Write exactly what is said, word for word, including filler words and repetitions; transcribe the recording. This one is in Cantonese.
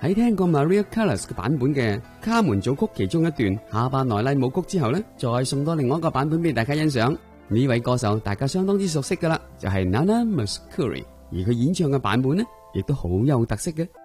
喺聽過 Maria Callas 嘅版本嘅卡門組曲其中一段下巴內麗舞曲之後呢，再送多另外一個版本俾大家欣賞。呢位歌手大家相當之熟悉噶啦，就係 Nana Mouskouri，而佢演唱嘅版本呢，亦都好有特色嘅。